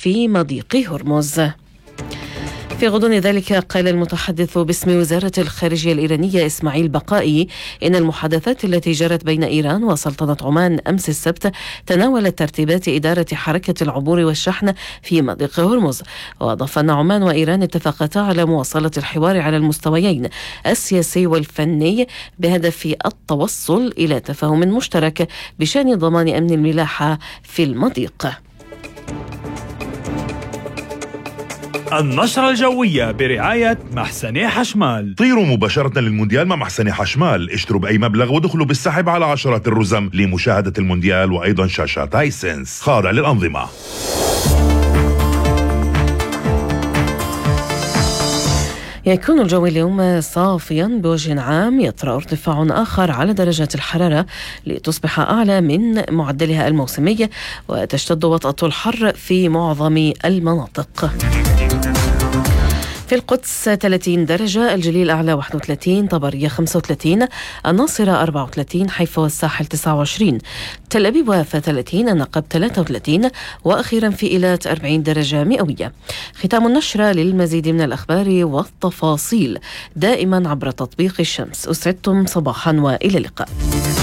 في مضيق هرمز. في غضون ذلك قال المتحدث باسم وزارة الخارجية الإيرانية إسماعيل بقائي إن المحادثات التي جرت بين إيران وسلطنة عمان أمس السبت تناولت ترتيبات إدارة حركة العبور والشحن في مضيق هرمز. وأضاف أن عمان وإيران اتفقتا على مواصلة الحوار على المستويين السياسي والفني بهدف التوصل إلى تفاهم مشترك بشأن ضمان أمن الملاحة في المضيق. النشرة الجوية برعاية محسن حشمال. طيروا مباشرة للمونديال مع محسن حشمال، اشتروا بأي مبلغ ودخلوا بالسحب على عشرات الرزم لمشاهدة المونديال وأيضا شاشات هايسنس خاضع للأنظمة. يكون الجو اليوم صافيا بوجه عام، يطرأ ارتفاع آخر على درجات الحرارة لتصبح أعلى من معدلها الموسمي، وتشتد وطأة الحر في معظم المناطق. في القدس 30 درجة، الجليل أعلى 31، طبرية 35، الناصرة 34، حيفا والساحل 29، تل أبيب ويافا 30، النقب 33، وأخيرا في إيلات 40 درجة مئوية. ختام النشرة. للمزيد من الأخبار والتفاصيل دائما عبر تطبيق الشمس. أسعدتم صباحا وإلى اللقاء.